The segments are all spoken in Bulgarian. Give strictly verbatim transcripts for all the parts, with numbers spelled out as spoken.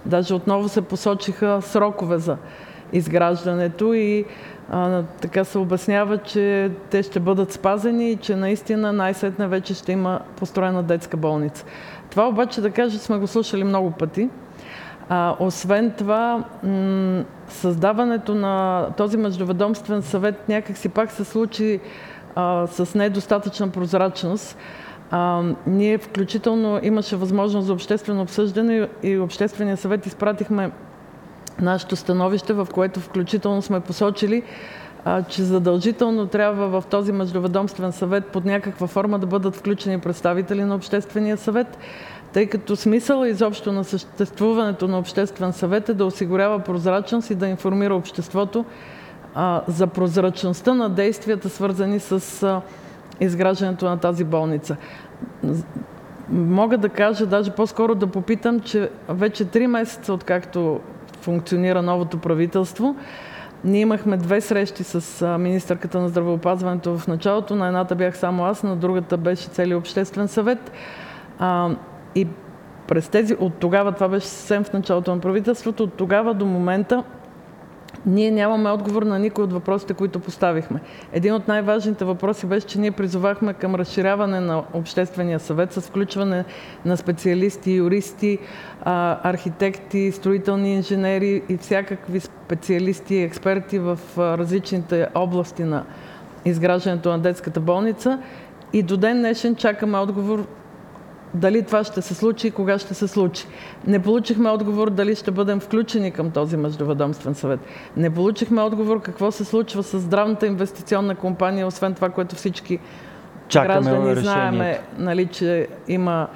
Даже отново се посочиха срокове за изграждането и а, така се обяснява, че те ще бъдат спазени и че наистина най-сетне вече ще има построена детска болница. Това обаче, да кажа, сме го слушали много пъти. А, освен това, м- създаването на този междуведомствен съвет някак си пак се случи а, с недостатъчна прозрачност. А, ние включително имаше възможност за обществено обсъждане и Обществения съвет изпратихме нашето становище, в което включително сме посочили, а, че задължително трябва в този междуведомствен съвет под някаква форма да бъдат включени представители на Обществения съвет, тъй като смисъл изобщо на съществуването на Обществен съвет е да осигурява прозрачност и да информира обществото а, за прозрачността на действията, свързани с а, изграждането на тази болница. Мога да кажа, даже по-скоро да попитам, че вече три месеца, откакто функционира новото правителство, ние имахме две срещи с министърката на здравеопазването в началото. На едната бях само аз, на другата беше целият Обществен съвет. А, и през тези, от тогава, това беше съвсем в началото на правителството, от тогава до момента ние нямаме отговор на никой от въпросите, които поставихме. Един от най-важните въпроси беше, че ние призовахме към разширяване на Обществения съвет с включване на специалисти, юристи, архитекти, строителни инженери и всякакви специалисти и експерти в различните области на изграждането на детската болница. И до ден днешен чакаме отговор дали това ще се случи и кога ще се случи. Не получихме отговор дали ще бъдем включени към този междуведомствен съвет. Не получихме отговор какво се случва с здравната инвестиционна компания, освен това, което всички Чакаме граждани знаеме, нали, че има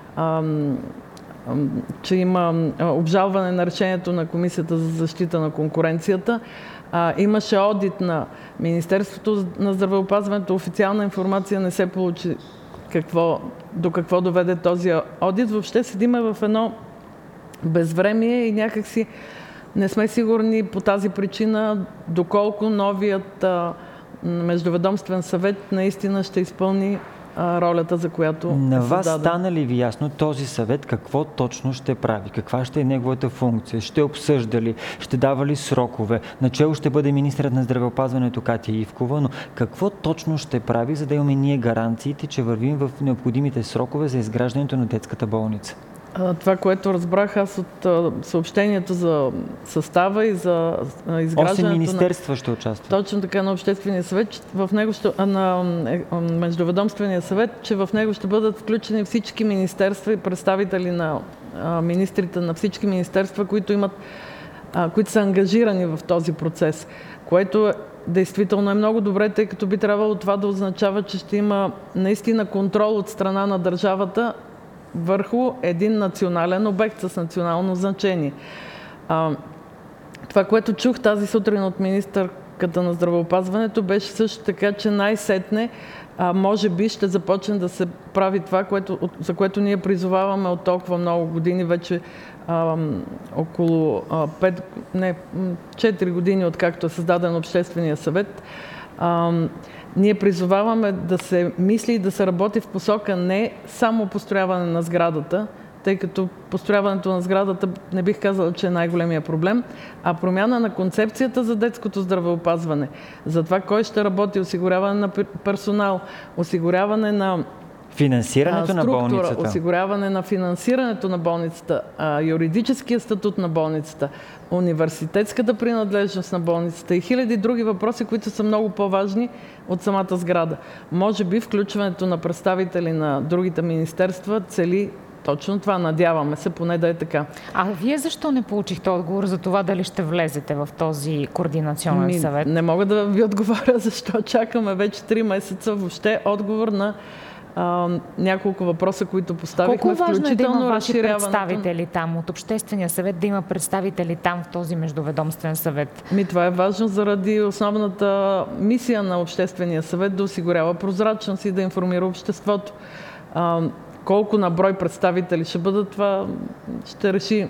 ам, ам, че има обжалване на решението на Комисията за защита на конкуренцията. А, имаше одит на Министерството на здравеопазването. Официална информация не се получи какво, до какво доведе този одит. Въобще седиме в едно безвремие и някакси не сме сигурни по тази причина доколко новият а, междуведомствен съвет наистина ще изпълни а, ролята, за която На е вас създаден. стана ли ви ясно този съвет какво точно ще прави? Каква ще е неговата функция? Ще обсъжда ли? Ще дава ли срокове? Начело ще бъде министърът на здравеопазването Катя Ивкова, но какво точно ще прави, за да имаме ние гаранциите, че вървим в необходимите срокове за изграждането на детската болница? Това, което разбрах аз от съобщението за състава и за изграждането Осем министерства на, ще участват. Точно така, на Обществения съвет, в него ще, на Междуведомствения съвет, че в него ще бъдат включени всички министерства и представители на а, министрите на всички министерства, които имат, а, които са ангажирани в този процес, което действително е много добре, тъй като би трябвало това да означава, че ще има наистина контрол от страна на държавата върху един национален обект с национално значение. А, това, което чух тази сутрин от министърката на здравеопазването, беше също така, че най-сетне а, може би ще започне да се прави това, което, от, за което ние призоваваме от толкова много години, вече а, около а, пет, не, четири години, откакто е създаден Обществения съвет. А, Ние призоваваме да се мисли и да се работи в посока не само построяване на сградата, тъй като построяването на сградата не бих казала, че е най-големия проблем, а промяна на концепцията за детското здравеопазване. За това кой ще работи, осигуряване на персонал, осигуряване на финансирането структура, на болницата, осигуряване на финансирането на болницата, юридическия статут на болницата, университетската принадлежност на болницата и хиляди други въпроси, които са много по-важни от самата сграда. Може би включването на представители на другите министерства цели точно това. Надяваме се, поне да е така. А вие защо не получихте отговор за това дали ще влезете в този координационен Ми, съвет? Не мога да ви отговоря, защо чакаме вече три месеца въобще отговор на а, няколко въпроса, които поставихме. Колко важно включително е да има ваши разширяването... представители там от Обществения съвет, да има представители там в този междуведомствен съвет? Ми, това е важно заради основната мисия на Обществения съвет да осигурява прозрачност и да информира обществото. А, колко на брой представители ще бъдат, това ще реши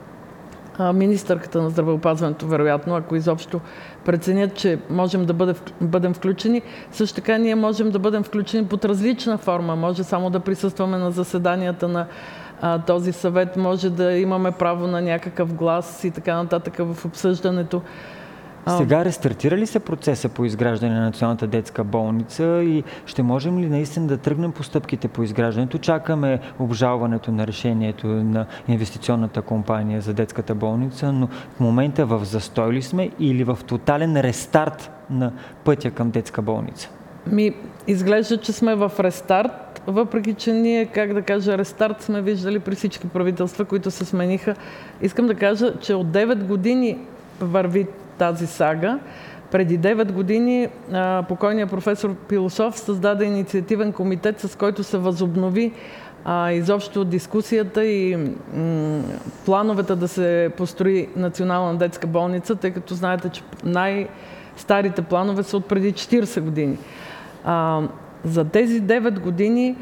а, министърката на здравеопазването, вероятно, ако изобщо преценят, че можем да бъде, бъдем включени. Също така ние можем да бъдем включени под различна форма. Може само да присъстваме на заседанията на а, този съвет, може да имаме право на някакъв глас и така нататък в обсъждането. Сега рестартира ли се процеса по изграждане на Националната детска болница и ще можем ли наистина да тръгнем по стъпките по изграждането? Чакаме обжалването на решението на инвестиционната компания за детската болница, но в момента в застой ли сме или в тотален рестарт на пътя към детска болница? Ми, изглежда, че сме в рестарт, въпреки че ние, как да кажа, рестарт сме виждали при всички правителства, които се смениха. Искам да кажа, че от девет години върви тази сага. Преди девет години а, покойният професор Пилосов създаде инициативен комитет, с който се възобнови а, изобщо дискусията и м- плановете да се построи Национална детска болница, тъй като знаете, че най-старите планове са от преди четирийсет години. А, за тези девет години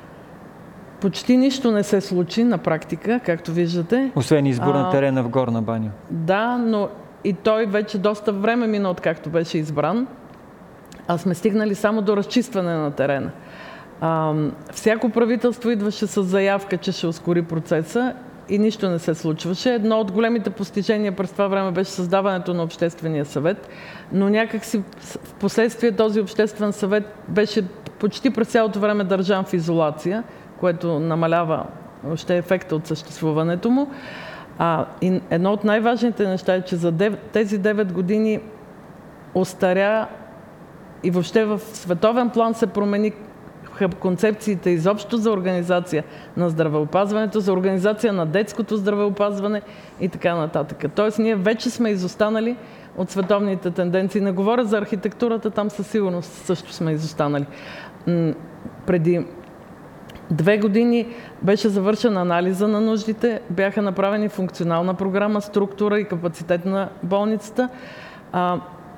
почти нищо не се случи на практика, както виждате. Освен избор на терена в Горна баня. Да, но и той вече доста време мина, откакто беше избран, а сме стигнали само до разчистване на терена. А, всяко правителство идваше с заявка, че ще ускори процеса и нищо не се случваше. Едно от големите постижения през това време беше създаването на Обществения съвет, но някакси в последствие този Обществен съвет беше почти през цялото време държан в изолация, което намалява още ефекта от съществуването му. А, и едно от най-важните неща е, че за тези девет години остаря и въобще в световен план се промени концепциите изобщо за организация на здравеопазването, за организация на детското здравеопазване и така нататък. Тоест ние вече сме изостанали от световните тенденции. Не говоря за архитектурата, там със сигурност също сме изостанали. М- преди Две години беше завършен анализа на нуждите, бяха направени функционална програма, структура и капацитет на болницата. А,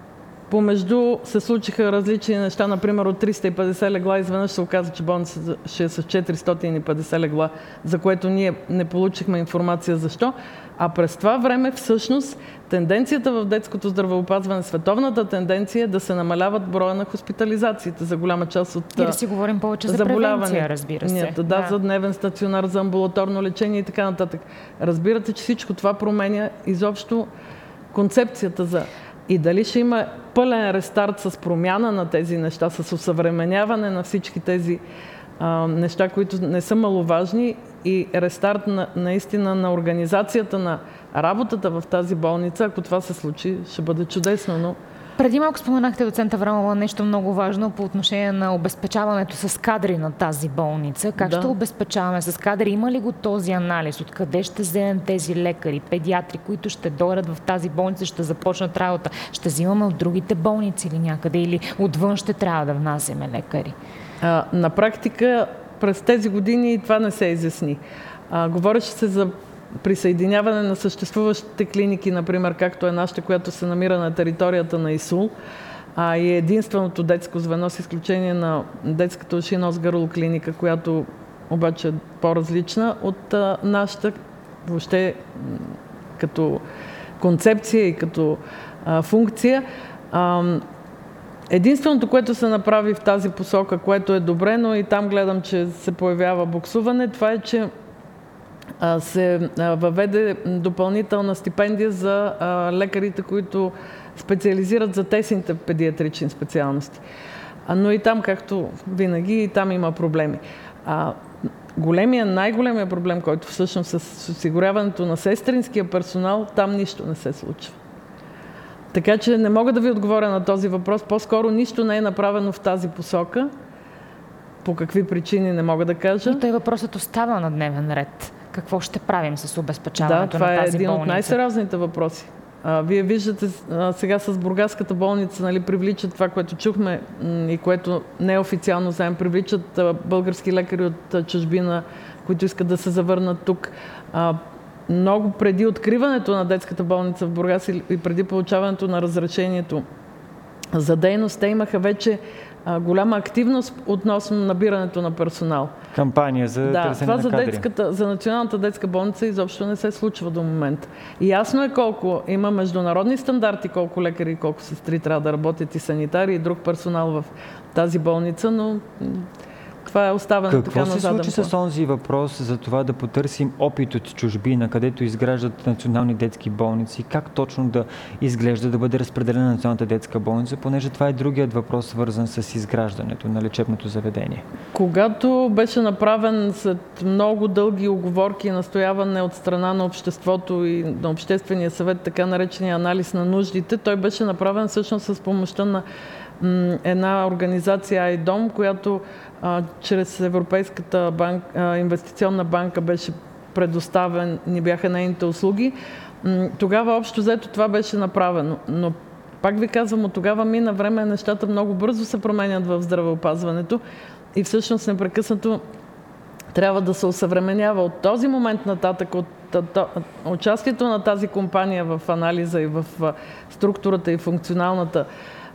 помежду се случиха различни неща, например от триста и петдесет легла изведнъж се оказа, че болницата ще е с четиристотин и петдесет легла, за което ние не получихме информация защо. А през това време всъщност тенденцията в детското здравеопазване, световната тенденция е да се намаляват броя на хоспитализациите за голяма част от и да си говорим повече за превенция, разбира се. Нет, да, да, за дневен стационар, за амбулаторно лечение и така нататък. Разбирате, че всичко това променя изобщо концепцията за... И дали ще има пълен рестарт с промяна на тези неща, с усъвременяване на всички тези а, неща, които не са маловажни, и рестарт на, наистина на организацията на работата в тази болница, ако това се случи, ще бъде чудесно, но... Преди малко споменахте, доцент Аврамова, нещо много важно по отношение на обезпечаването с кадри на тази болница. Как да. ще обезпечаваме с кадри? Има ли го този анализ? Откъде ще вземем тези лекари, педиатри, които ще дойдат в тази болница, ще започнат работа? Ще взимаме от другите болници или някъде? Или отвън ще трябва да внасяме лекари? А, на практика през тези години това не се изясни. А, говореше се за присъединяване на съществуващите клиники, например, както е нашата, която се намира на територията на ИСУЛ, а и единственото детско звено, с изключение на детската уши, нос, гърло клиника, която обаче е по-различна от а, нашата, въобще като концепция и като а, функция. А, единственото, което се направи в тази посока, което е добре, но и там гледам, че се появява буксуване, това е, че се въведе допълнителна стипендия за лекарите, които специализират за тесните педиатрични специалности. Но и там, както винаги, и там има проблеми. Големия, най-големия проблем, който всъщност с осигуряването на сестринския персонал, там нищо не се случва. Така че не мога да ви отговоря на този въпрос. По-скоро нищо не е направено в тази посока. По какви причини не мога да кажа. Но той въпросът остава на дневен ред. Какво ще правим с обезпечаването да, на тази болница? Да, това е един от най-сериозните въпроси. А, вие виждате а, сега с Бургаската болница, нали, привличат това, което чухме м- и което неофициално знаем, привличат а, български лекари от а, чужбина, които искат да се завърнат тук. А, много преди откриването на детската болница в Бургас и, и преди получаването на разрешението за дейност, те имаха вече а, голяма активност относно набирането на персонал. Кампания за да, търсене на кадри. Това за, детската, за Националната детска болница изобщо не се случва до момента. И ясно е колко има международни стандарти, колко лекари и колко сестри трябва да работят и санитари и друг персонал в тази болница, но това е оставено Какво така на заден план. Какво се случи с онзи въпрос за това да потърсим опит от чужбина, където изграждат национални детски болници? Как точно да изглежда да бъде разпределена националната детска болница, понеже това е другият въпрос, свързан с изграждането на лечебното заведение? Когато беше направен след много дълги уговорки и настояване от страна на обществото и на Обществения съвет, така наречения анализ на нуждите, той беше направен всъщност с помощта на м, една организация Айдом, която а, чрез Европейската банк, а, инвестиционна банка беше предоставен, ни бяха нейните услуги. М, тогава общо взето това беше направено, но пак ви казвам, от тогава мина време, нещата много бързо се променят в здравеопазването и всъщност непрекъснато трябва да се осъвременява. От този момент нататък, от участието на тази компания в анализа и в структурата и функционалната,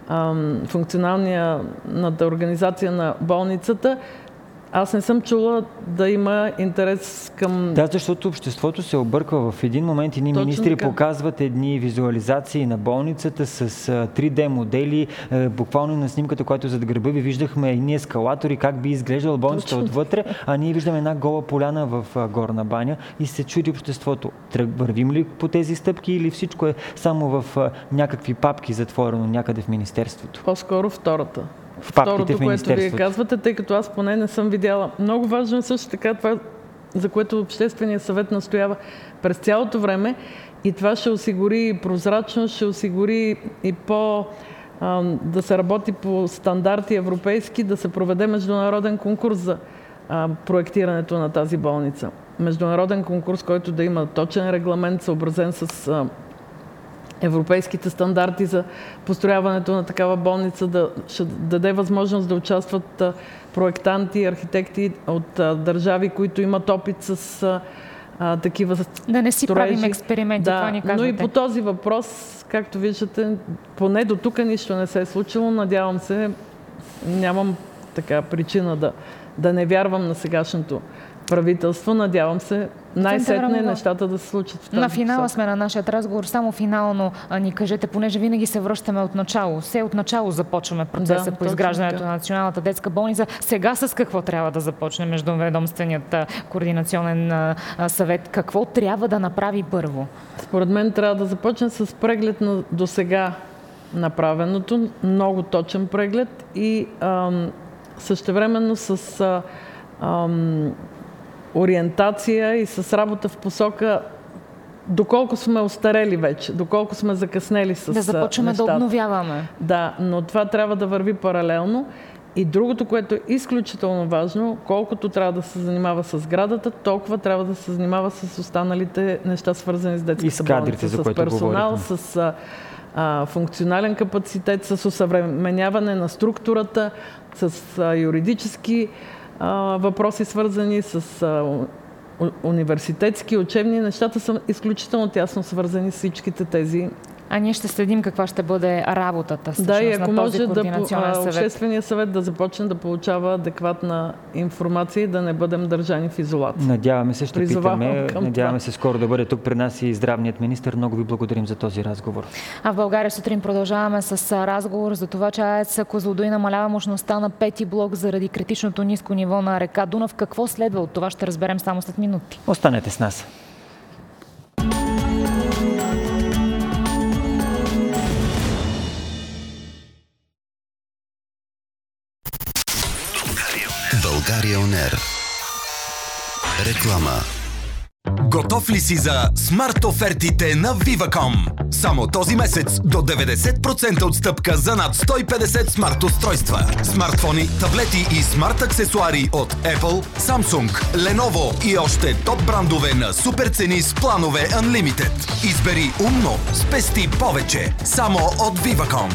функционалната организация на болницата, аз не съм чула да има интерес към... Да, защото обществото се обърква. В един момент едни Точно министри така. показват едни визуализации на болницата с три Д модели. Буквално на снимката, която зад гърба ви виждахме едни ескалатори, как би изглеждала болницата Точно. отвътре, а ние виждаме една гола поляна в Горна баня и се чуди обществото. Вървим ли по тези стъпки или всичко е само в някакви папки затворено някъде в министерството? По-скоро втората. В папките Второто, в което министерството. вие казвате, тъй като аз поне не съм видяла. Много важно е също така това, за което Обществения съвет настоява през цялото време, и това ще осигури прозрачност, ще осигури и по а, да се работи по стандарти европейски, да се проведе международен конкурс за а, проектирането на тази болница. Международен конкурс, който да има точен регламент, съобразен с а, европейските стандарти за построяването на такава болница, да ще даде възможност да участват а, проектанти, архитекти от а, държави, които имат опит с а, а, такива строежи. Да не си правим експерименти, да, това ни казвате. но и по този въпрос, както виждате, поне до тук нищо не се е случило. Надявам се, нямам така причина да, да не вярвам на сегашното правителство. Надявам се най-сетне нещата да се случат в тази На финала посока. сме на нашия разговор. Само финално а, ни кажете, понеже винаги се връщаме от начало. Все от начало започваме процеса Да, по изграждането така. на Националната детска болница. Сега с какво трябва да започне Междуведомственият а, координационен а, съвет? Какво трябва да направи първо? Според мен трябва да започне с преглед на досега направеното, много точен преглед и ам, същевременно с а, ам, ориентация и с работа в посока доколко сме остарели вече, доколко сме закъснели с Да започваме нещата. да обновяваме. Да, но това трябва да върви паралелно. И другото, което е изключително важно, колкото трябва да се занимава с сградата, толкова трябва да се занимава с останалите неща, свързани с детската И с кадрите, болница, за с което персонал, говорихме. с а, а, функционален капацитет, с усъвременяване на структурата, с а, юридически а, въпроси, свързани с а, у, университетски, учебни. Нещата са изключително тясно свързани с всичките тези. А ние ще следим каква ще бъде работата Да, и ако на този може да, координационен а, съвет. Обществения съвет да започне да получава адекватна информация и да не бъдем държани в изолация. Надяваме се, ще Призовавам питаме. към Надяваме това. се скоро да бъде тук при нас и здравният министър. Много ви благодарим за този разговор. А в България сутрин продължаваме с а, разговор за това, че АЕЦ Козлодуй намалява мощността на пети блок заради критичното ниско ниво на река Дунав. Какво следва от това, ще разберем само след минути. Останете с нас. България Он Ер. Реклама. Готов ли си за смарт офертите на Viva.com? Само този месец до деветдесет процента отстъпка за над сто и петдесет смарт устройства. Смартфони, таблети и смарт аксесуари от Apple, Samsung, Lenovo и още топ брандове на супер цени с планове Unlimited. Избери умно, спести повече. Само от Viva.com.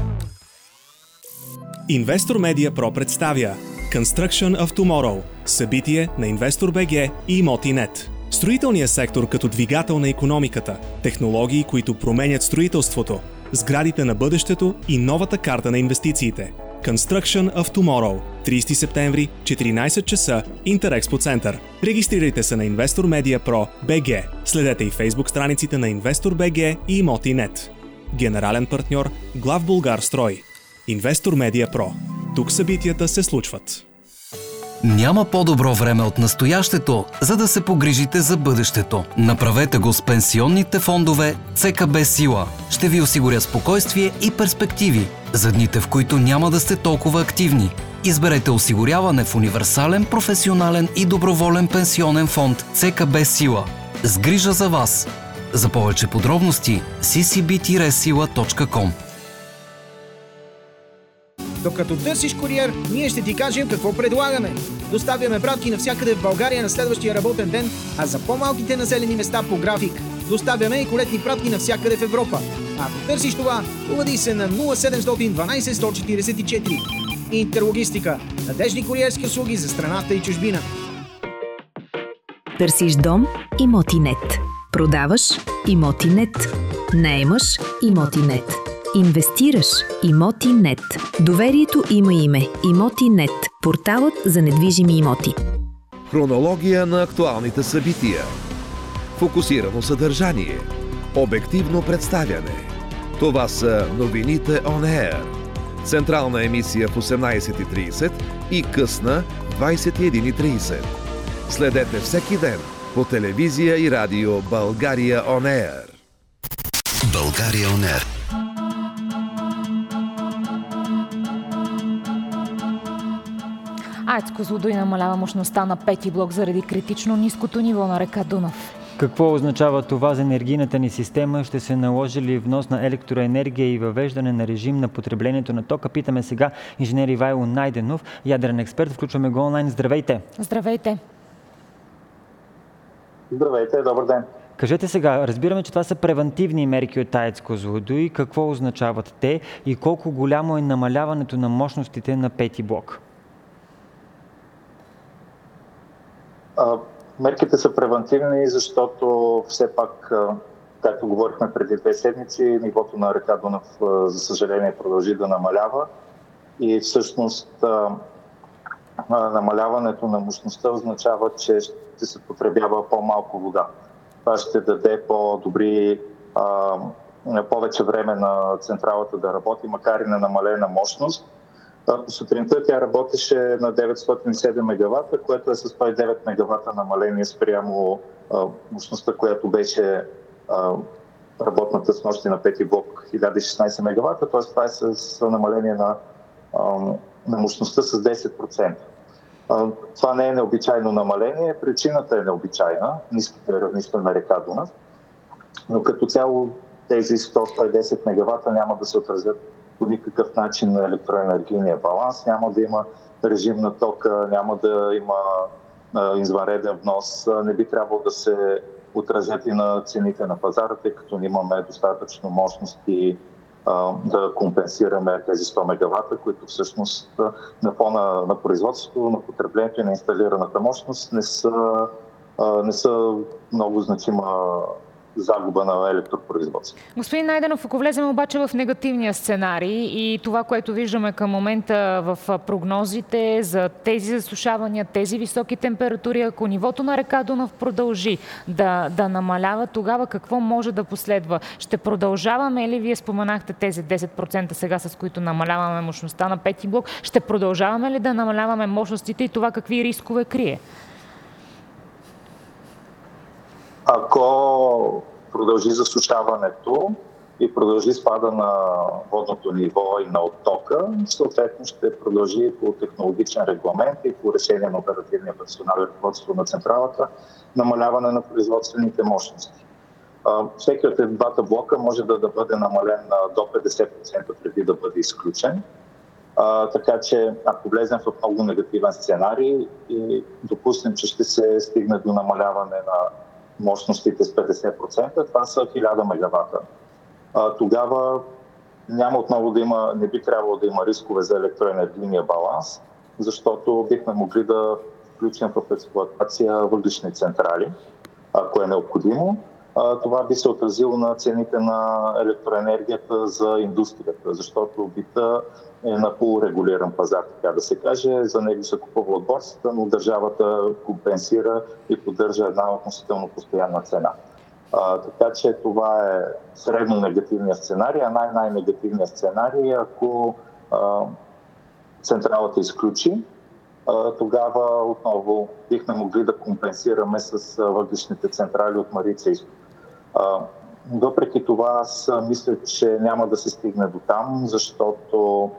Инвестор Медиа Про представя Construction of Tomorrow – събитие на Инвестор БГ и Имоти.нет. Строителният сектор като двигател на икономиката, технологии, които променят строителството, сградите на бъдещето и новата карта на инвестициите. Construction of Tomorrow – тридесети септември, четиринадесет часа, Интерекспо център. Регистрирайте се на Инвестор Медиа Про БГ. Следете и фейсбук страниците на Инвестор БГ и Имоти.нет. Генерален партньор Главбулгар Строй. Инвестор Медиа Про. Тук събитията се случват. Няма по-добро време от настоящето, за да се погрижите за бъдещето. Направете го с пенсионните фондове Це Ка Бе Сила. Ще ви осигуря спокойствие и перспективи за дните, в които няма да сте толкова активни. Изберете осигуряване в универсален, професионален и доброволен пенсионен фонд Це Ка Бе Сила. С грижа за вас. За повече подробности си си би сила точка ком. Докато търсиш куриер, ние ще ти кажем какво предлагаме. Доставяме пратки навсякъде в България на следващия работен ден, а за по-малките населени места по график. Доставяме и колетни пратки навсякъде в Европа. А ако търсиш това, обади се на нула седем едно две сто четиридесет и четири. Интерлогистика. Надежни куриерски услуги за страната и чужбина. Търсиш дом? Имотинет. Продаваш? Имотинет. Наемаш? Имотинет. Инвестираш? Имотинет. Доверието има име. Имотинет. Порталът за недвижими имоти. Хронология на актуалните събития. Фокусирано съдържание. Обективно представяне. Това са новините On Air. Централна емисия в осемнайсет и трийсет и късна двайсет и една и трийсет. Следете всеки ден по телевизия и радио България On Air. България On Air. АЕЦ Козлодуй намалява мощността на пети блок заради критично ниското ниво на река Дунав. Какво означава това за енергийната ни система? Ще се наложи ли внос на електроенергия и въвеждане на режим на потреблението на тока? Питаме сега инженер Ивайло Найденов, ядрен експерт. Включваме го онлайн. Здравейте! Здравейте! Здравейте, добър ден! Кажете сега, разбираме, че това са превантивни мерки от АЕЦ Козлодуй. Какво означават те и колко голямо е намаляването на мощностите на пети блок? А, мерките са превантивни, защото все пак, както говорихме преди две седмици, нивото на река Дунав, за съжаление, продължи да намалява и всъщност намаляването на мощността означава, че ще се потребява по-малко вода. Това ще даде по-добри, а, повече време на централата да работи, макар и на намалена мощност. Сутринта тя работеше на деветстотин и седем мегавата, което е с сто и девет мегавата намаление спрямо а, мощността, която беше а, работната снощи на пети блок хиляда и шестнайсет мегавата, т.е. това е с намаление на, а, на мощността с десет процента. А, това не е необичайно намаление, причината е необичайна, ниските равнища на река Дунав, но като цяло тези сто до сто и десет мегавата няма да се отразят по никакъв начин на електроенергийния баланс, няма да има режим на тока, няма да има а, извънреден внос, не би трябвало да се отразят и на цените на пазара, тъй като нямаме достатъчно мощности а, да компенсираме тези сто мегавата, които всъщност а, на фона на производството, на потреблението и на инсталираната мощност не са, а, не са много значима загуба на електропроизводство. Господин Найденов, ако влезем обаче в негативния сценарий и това, което виждаме към момента в прогнозите за тези засушавания, тези високи температури, ако нивото на река Дунав продължи да, да намалява, тогава какво може да последва? Ще продължаваме ли, вие споменахте тези десет процента сега, с които намаляваме мощността на пети блок, ще продължаваме ли да намаляваме мощностите и това какви рискове крие? Ако продължи засушаването и продължи спада на водното ниво и на оттока, съответно ще продължи по технологичен регламент и по решение на оперативния персонал и ръководство на централата намаляване на производствените мощности. Всеки от двата блока може да, да бъде намален до петдесет процента преди да бъде изключен. А, така че, ако влезем в много негативен сценарий и допуснем, че ще се стигне до намаляване на мощностите с петдесет процента, това са хиляда мегавата. А, тогава няма отново да има, не би трябвало да има рискове за електроенергийния баланс, защото бихме могли да включим в експлоатация въглищни централи, ако е необходимо. А, това би се отразило на цените на електроенергията за индустрията, защото бита е на полурегулиран пазар, така да се каже. За него се купува от борсата, но държавата компенсира и поддържа една относително постоянна цена. А, така че това е средно негативният сценарий, а най-най-негативният сценарий е ако а, централата изключи тогава отново бихме могли да компенсираме с въглищните централи от Марица изток. Въпреки това, аз мисля, че няма да се стигне до там, защото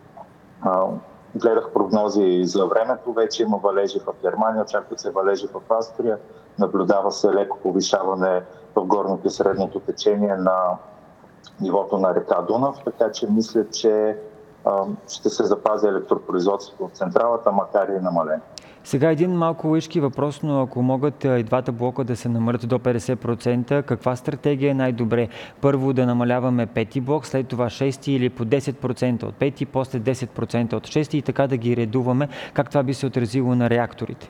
гледах прогнози за времето, вече има валежи в Германия, очакват се валежи в Австрия, наблюдава се леко повишаване в горното и средното течение на нивото на река Дунав, така че мисля, че а, ще се запази електропроизводството от централата, макар и намален. Сега един малко лъжки въпрос, но ако могат и двата блока да се намалят до петдесет процента, каква стратегия е най-добре? Първо да намаляваме пети блок, след това шести или по десет процента от пети, после десет процента от шести и така да ги редуваме. Как това би се отразило на реакторите?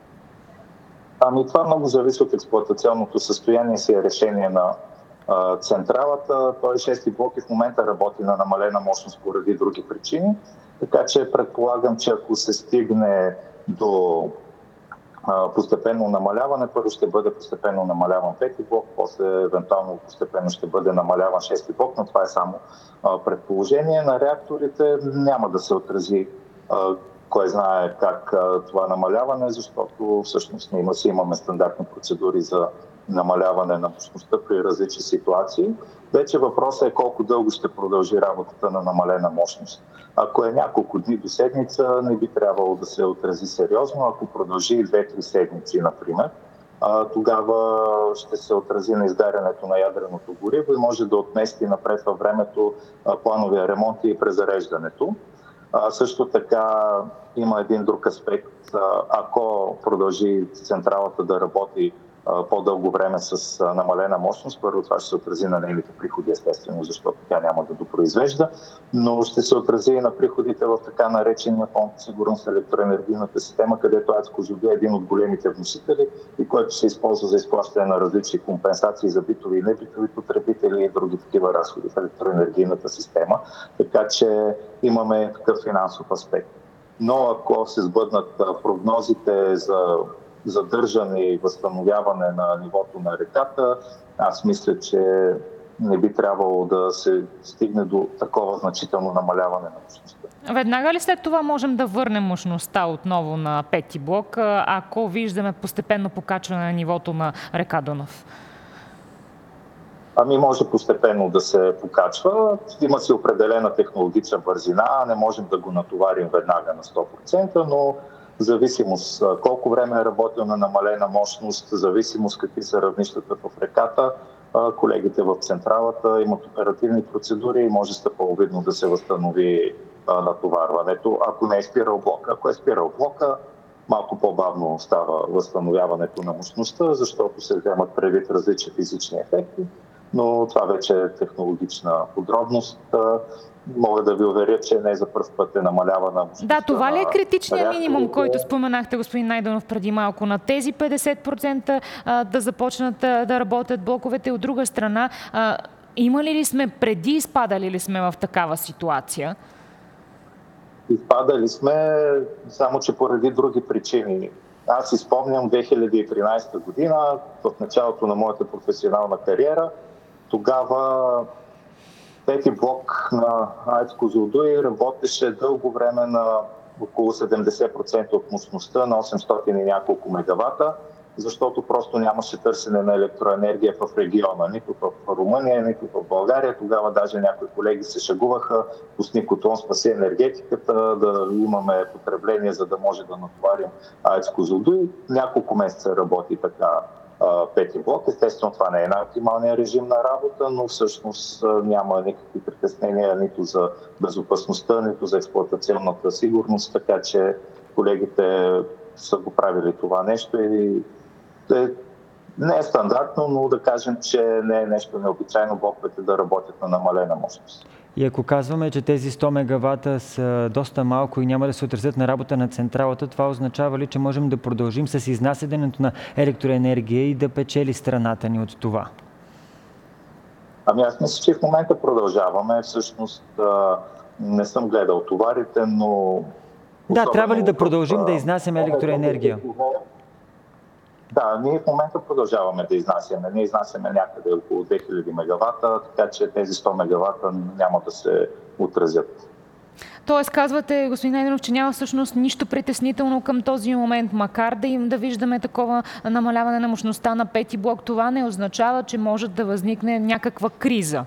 Ами това много зависи от експлоатационното състояние, си е решение на а, централата. Той шести блок и в момента работи на намалена мощност поради други причини. Така че предполагам, че ако се стигне до а, постепенно намаляване, първо ще бъде постепенно намаляван пети блок, после евентуално постепенно ще бъде намаляван шести блок, но това е само а, предположение. На реакторите няма да се отрази а, кой знае как а, това намаляване, защото всъщност ние си имаме стандартни процедури за намаляване на мощността при различни ситуации. Вече въпросът е колко дълго ще продължи работата на намалена мощност. Ако е няколко дни до седмица, не би трябвало да се отрази сериозно. Ако продължи две-три седмици, например, тогава ще се отрази на изгарянето на ядреното гориво и може да отмести напред във времето плановия ремонт и презареждането. Също така има един друг аспект. Ако продължи централата да работи по-дълго време с намалена мощност, първо това ще се отрази на нейните приходи, естествено, защото тя няма да допроизвежда, но ще се отрази и на приходите в така наречения фонд сигурност на електроенергийната система, където АЕЦ Козлодуй е един от големите вносители и който се използва за изплащане на различни компенсации за битови и небитови потребители и други такива разходи в електроенергийната система. Така че имаме такъв финансов аспект. Но ако се сбъднат прогнозите за задържане и възстановяване на нивото на реката, аз мисля, че не би трябвало да се стигне до такова значително намаляване на мощността. Веднага ли след това можем да върнем мощността отново на пети блок, ако виждаме постепенно покачване на нивото на река Дунав? Ами може постепенно да се покачва. Има си определена технологична бързина, не можем да го натоварим веднага на сто процента, но зависимост колко време е работил на намалена мощност, зависимост какви са равнищата в реката, колегите в централата имат оперативни процедури и може стъпаловидно да се възстанови натоварването, ако не е спирал блока. Ако е спирал блока, малко по-бавно става възстановяването на мощността, защото се вземат предвид различни физични ефекти, но това вече е технологична подробност. Мога да ви уверя, че не за пръв път е намалявана мощността. Да, това ли е критичният минимум, който споменахте, господин Найденов, преди малко? На тези петдесет процента а, да започнат да, да работят блоковете. От друга страна, а, имали ли сме преди, изпадали ли сме в такава ситуация? Изпадали сме, само че поради други причини. Аз си спомням две хиляди и тринадесета година, в началото на моята професионална кариера. Тогава пети блок на АЕЦ Козлодуй работеше дълго време на около седемдесет процента от мощността на осемстотин и няколко мегавата, защото просто нямаше търсене на електроенергия в региона, нито в Румъния, нито в България. Тогава даже някои колеги се шегуваха, пусни котлон, спаси енергетиката, да имаме потребление, за да може да натоварим АЕЦ Козлодуй. Няколко месеца работи така пети блок. Естествено, това не е най-оптималният режим на работа, но всъщност няма никакви притеснения нито за безопасността, нито за експлоатационната сигурност, така че колегите са го правили това нещо и не е стандартно, но да кажем, че не е нещо необичайно блоковете да работят на намалена мощност. И ако казваме, че тези сто мегавата са доста малко и няма да се отразят на работа на централата, това означава ли, че можем да продължим с изнасянето на електроенергия и да печели страната ни от това? Ами аз мисля, че в момента продължаваме. Всъщност не съм гледал товарите, но... Да, трябва ли да продължим да изнасяме електроенергия? Да, ние в момента продължаваме да изнасяме. Ние изнасяме някъде около две хиляди мегавата, така че тези сто мегавата няма да се отразят. Тоест, казвате, господин Найденов, че няма всъщност нищо притеснително към този момент, макар да им да виждаме такова намаляване на мощността на пети блок, това не означава, че може да възникне някаква криза.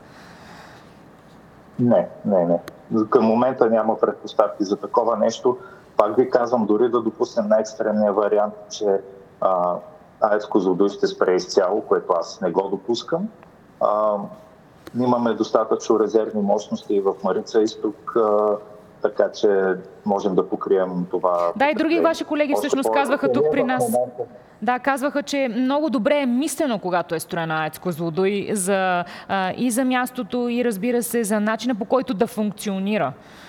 Не, не, не. Към момента няма предпоставки за такова нещо. Пак ви казвам, дори да допуснем най-екстремния вариант, че а, АЕЦ Козлодуй ще спре изцяло, което аз не го допускам. А, имаме достатъчно резервни мощности в Марица изток, а, така че можем да покрием това. Да, и други ваши колеги всъщност казваха тук при нас. Да, казваха, че много добре е мислено, когато е строена АЕЦ Козлодуй за, а, и за мястото, и разбира се, за начина, по който да функционира.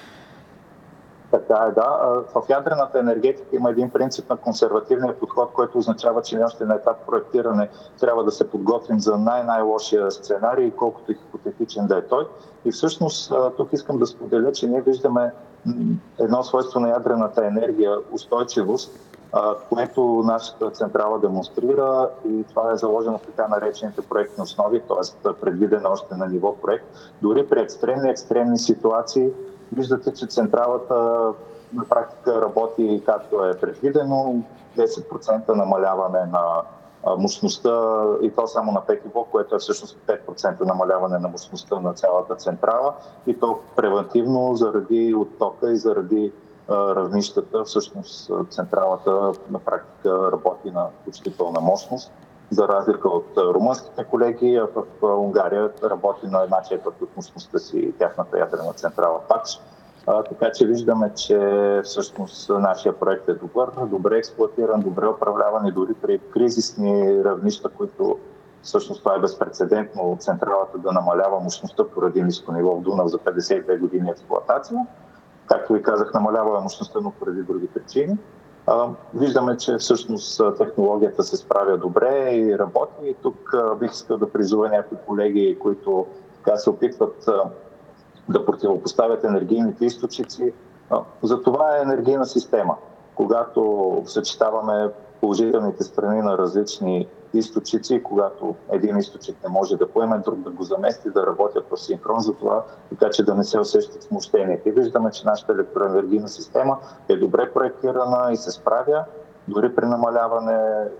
Така е, да. В ядрената енергетика има един принцип на консервативния подход, който означава, че още на етап проектиране трябва да се подготвим за най-най-лошия сценарий, колкото и хипотетичен да е той. И всъщност тук искам да споделя, че ние виждаме едно свойство на ядрената енергия – устойчивост, което нашата централа демонстрира, и това е заложено в така наречените проектни основи, т.е. предвидено още на ниво проект. Дори при екстремни, екстремни ситуации виждате, че централата на практика работи както е предвидено, десет процента намаляване на мощността, и то само на пети блок, което е всъщност пет процента намаляване на мощността на цялата централа, и то превентивно заради оттока и заради равнищата. Всъщност централата на практика работи на почти пълна мощност, за разлика от румънските колеги, а в Унгария работи на една четвърт от мощността си тяхната ядрена централа ПАКС. А, така че виждаме, че всъщност нашия проект е добър, добре експлоатиран, добре управляван и дори при кризисни равнища, които всъщност това е безпрецедентно, централата да намалява мощността поради ниско ниво в Дунав за петдесет и две години експлоатация. Както ви казах, намалява мощността, но поради други причини. А, виждаме, че всъщност технологията се справя добре и работи. И тук а, бих искал да призова някои колеги, които така се опитват а, да противопоставят енергийните източници. А, за това е енергийна система. Когато съчетаваме положителните страни на различни източници, когато един източник не може да поеме, друг да го замести, да работят в синхрон за това, така че да не се усещат смущенията. И виждаме, че нашата електроенергийна система е добре проектирана и се справя, дори при намаляване,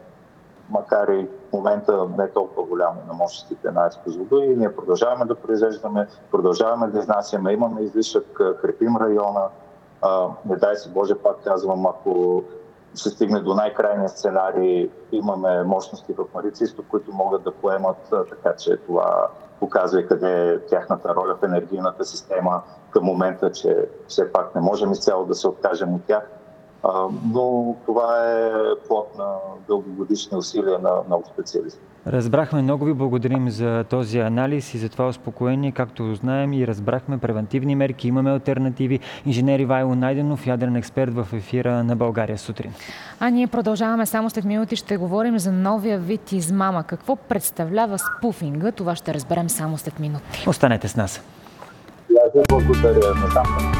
макар и в момента не толкова голямо на мощностите на АЕЦ Козлодуй. Ние продължаваме да произвеждаме, продължаваме да изнасяме, имаме излишък, крепим района. А, не дай си Боже, пак казвам, ако се стигне до най-крайния сценарий, имаме мощности в Марица изток, които могат да поемат, така че това показва и къде е тяхната роля в енергийната система към момента, че все пак не можем изцяло да се откажем от тях. Но това е плод на дългогодишни усилия на много специалисти. Разбрахме, много ви благодарим за този анализ и за това успокоение. Както знаем и разбрахме, превентивни мерки, имаме алтернативи. Инженер Ивайло Найденов, ядрен експерт в ефира на България сутрин. А ние продължаваме само след минути. Ще говорим за новия вид измама. Какво представлява спуфинга? Това ще разберем само след минути. Останете с нас. Я ви благодаря.